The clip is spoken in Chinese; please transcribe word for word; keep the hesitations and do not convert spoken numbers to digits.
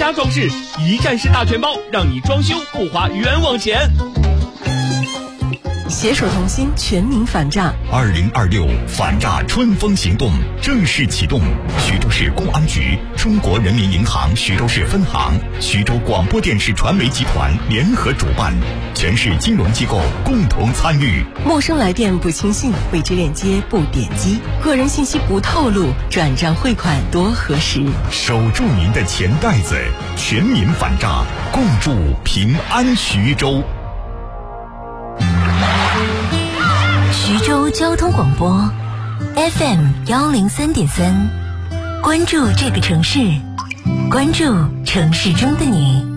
家装饰，一站式大全包，让你装修不花冤枉钱。 携手同心，全民反诈。 二零二六反诈春风行动正式启动。徐州市公安局、中国人民银行徐州市分行、徐州广播电视传媒集团联合主办，全市金融机构共同参与。 陌生来电不轻信，未知链接不点击，个人信息不透露，转账汇款多核实。 守住您的钱袋子，全民反诈，共筑平安徐州。 徐州交通广播 F M 幺零三点三，关注这个城市，关注城市中的你。